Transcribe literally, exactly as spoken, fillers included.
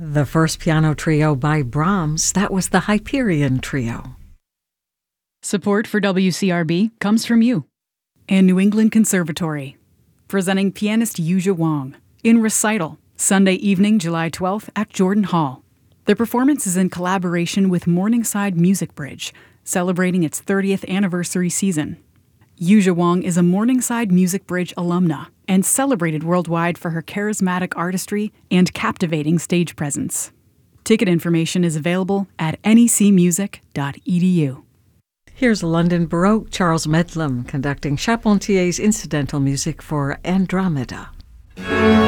The first piano trio by Brahms, that was the Hyperion Trio. Support for W C R B comes from you and New England Conservatory, presenting pianist Yuzha Wang in Recital, Sunday evening, July twelfth at Jordan Hall. The performance is in collaboration with Morningside Music Bridge, celebrating its thirtieth anniversary season. Yuzha Wang is a Morningside Music Bridge alumna and celebrated worldwide for her charismatic artistry and captivating stage presence. Ticket information is available at N E C music dot e d u. Here's London Baroque Charles Medlam conducting Charpentier's incidental music for Andromeda.